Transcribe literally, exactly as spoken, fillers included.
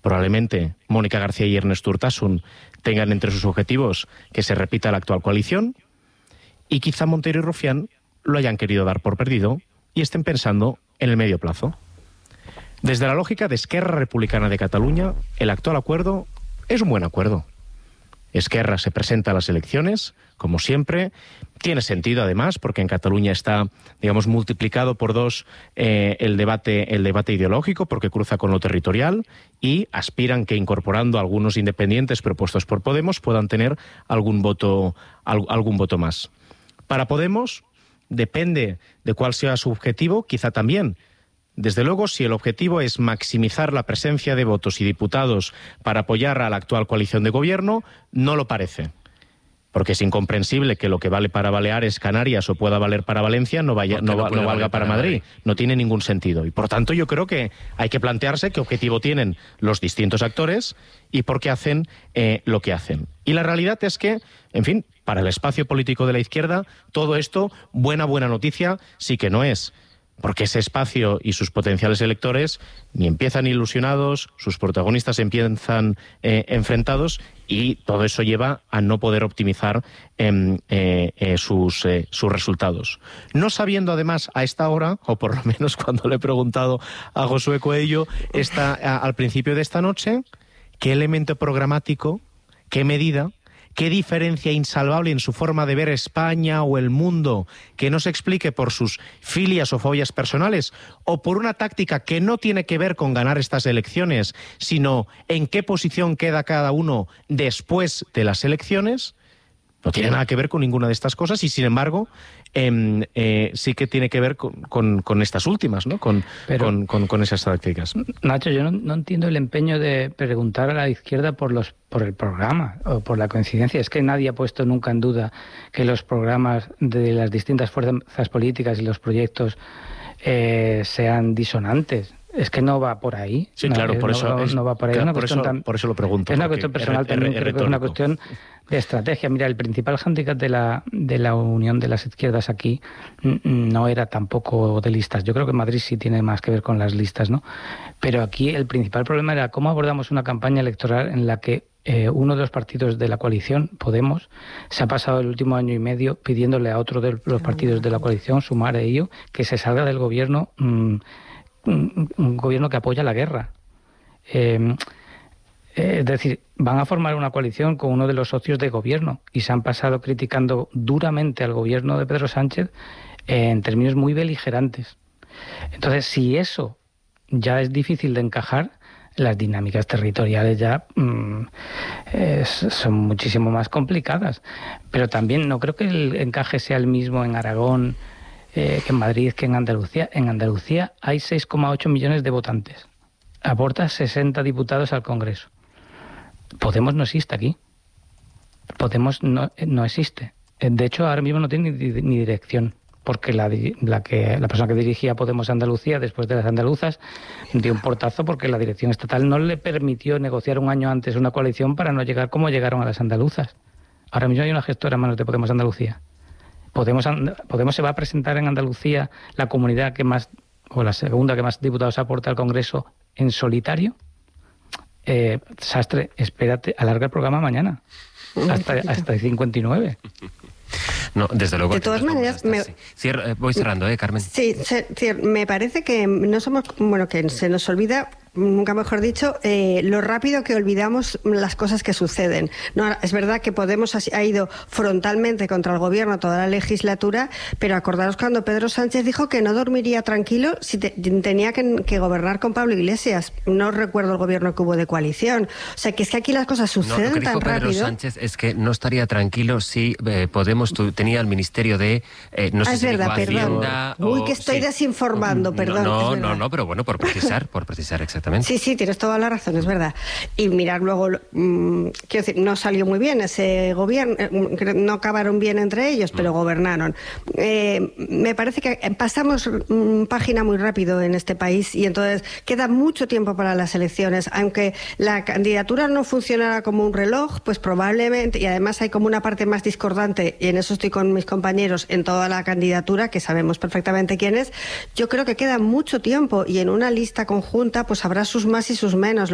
Probablemente Mónica García y Ernest Urtasun tengan entre sus objetivos que se repita la actual coalición, y quizá Montero y Rufián lo hayan querido dar por perdido y estén pensando en el medio plazo. Desde la lógica de Esquerra Republicana de Cataluña, el actual acuerdo es un buen acuerdo. Esquerra se presenta a las elecciones, como siempre. Tiene sentido, además, porque en Cataluña está, digamos, multiplicado por dos eh, el debate, el debate ideológico, porque cruza con lo territorial, y aspiran que, incorporando a algunos independientes propuestos por Podemos, puedan tener algún voto, al, algún voto más. Para Podemos, depende de cuál sea su objetivo, quizá también. Desde luego, si el objetivo es maximizar la presencia de votos y diputados para apoyar a la actual coalición de gobierno, no lo parece. Porque es incomprensible que lo que vale para Baleares, Canarias o pueda valer para Valencia no, vaya, no, no, no valga para Madrid. Madrid. No tiene ningún sentido. Y por tanto yo creo que hay que plantearse qué objetivo tienen los distintos actores y por qué hacen eh, lo que hacen. Y la realidad es que, en fin, para el espacio político de la izquierda, todo esto, buena, buena noticia, sí que no es. Porque ese espacio y sus potenciales electores ni empiezan ilusionados, sus protagonistas empiezan eh, enfrentados, y todo eso lleva a no poder optimizar eh, eh, sus, eh, sus resultados. No sabiendo además a esta hora, o por lo menos cuando le he preguntado a Josué Coello esta, a, al principio de esta noche, qué elemento programático, qué medida, qué diferencia insalvable en su forma de ver España o el mundo que no se explique por sus filias o fobias personales o por una táctica que no tiene que ver con ganar estas elecciones, sino en qué posición queda cada uno después de las elecciones, no tiene nada que ver con ninguna de estas cosas y, sin embargo, eh, eh, sí que tiene que ver con, con, con estas últimas, ¿no? Con, Pero, con, con, con esas tácticas. Nacho, yo no, no entiendo el empeño de preguntar a la izquierda por los por el programa o por la coincidencia. Es que nadie ha puesto nunca en duda que los programas de las distintas fuerzas políticas y los proyectos eh, sean disonantes. Es que no va por ahí. Sí, no, claro, por no, eso, es, no va por ahí. Claro, es una por, cuestión eso tan, por eso lo pregunto. Es una cuestión personal es, también, es, creo es que es una cuestión de estrategia. Mira, el principal hándicap de la, de la unión de las izquierdas aquí no era tampoco de listas. Yo creo que Madrid sí tiene más que ver con las listas, ¿no? Pero aquí el principal problema era cómo abordamos una campaña electoral en la que eh, uno de los partidos de la coalición, Podemos, se ha pasado el último año y medio pidiéndole a otro de los partidos de la coalición, Sumar e ello, que se salga del gobierno, mmm, un, un gobierno que apoya la guerra. Eh, eh, es decir, van a formar una coalición con uno de los socios de gobierno y se han pasado criticando duramente al gobierno de Pedro Sánchez eh, en términos muy beligerantes. Entonces, si eso ya es difícil de encajar, las dinámicas territoriales ya mmm, es, son muchísimo más complicadas. Pero también no creo que el encaje sea el mismo en Aragón, eh, que en Madrid, que en Andalucía. En Andalucía hay seis coma ocho millones de votantes. Aporta sesenta diputados al Congreso. Podemos no existe aquí. Podemos no, no existe. De hecho, ahora mismo no tiene ni, ni dirección, porque la, la, que, la persona que dirigía Podemos Andalucía, después de las andaluzas, dio un portazo porque la dirección estatal no le permitió negociar un año antes una coalición para no llegar como llegaron a las andaluzas. Ahora mismo hay una gestora en manos de Podemos Andalucía. Podemos, Podemos se va a presentar en Andalucía la comunidad que más, o la segunda que más diputados aporta al Congreso, en solitario. Eh, Sastre, espérate, alarga el programa mañana hasta, hasta el cincuenta y nueve. No, desde luego. De todas maneras, me... Cierro, eh, voy cerrando, ¿eh, Carmen? Sí, se, sí, me parece que no somos, bueno, que se nos olvida, nunca mejor dicho, eh, lo rápido que olvidamos las cosas que suceden. No, es verdad que Podemos ha, ha ido frontalmente contra el gobierno toda la legislatura, pero acordaros cuando Pedro Sánchez dijo que no dormiría tranquilo si te, tenía que, que gobernar con Pablo Iglesias. No recuerdo el gobierno que hubo de coalición. O sea, que es que aquí las cosas suceden no, lo que dijo tan Pedro rápido. Sánchez es que no estaría tranquilo si eh, Podemos tu, tenía el ministerio de eh, no ah, sé es si verdad, Hacienda. Uy, o, que estoy sí. desinformando, perdón. No, no, no, pero bueno, por precisar, por precisar exactamente. Sí, sí, tienes toda la razón, es verdad. Y mirar luego, mmm, quiero decir, no salió muy bien ese gobierno, no acabaron bien entre ellos, pero mm. gobernaron. Eh, me parece que pasamos mmm, página muy rápido en este país y entonces queda mucho tiempo para las elecciones. Aunque la candidatura no funcionara como un reloj, pues probablemente, y además hay como una parte más discordante, y en eso estoy con mis compañeros, en toda la candidatura, que sabemos perfectamente quién es, yo creo que queda mucho tiempo y en una lista conjunta pues habrá sus más y sus menos.